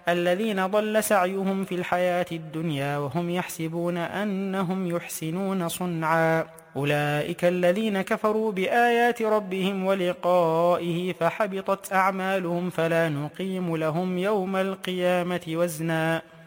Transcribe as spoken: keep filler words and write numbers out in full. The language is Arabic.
الذين ضل سعيهم في الحياة الدنيا وهم يحسبون أنهم يحسنون صنعا أولئك الذين كفروا بآيات ربهم ولقائه فحبطت أعمالهم فلا نقيم لهم يوم القيامة وزنا